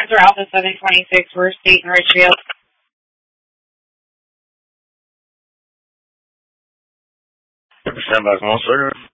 Answer Alpha 726, we're State in Richfield. Stand by 1 second.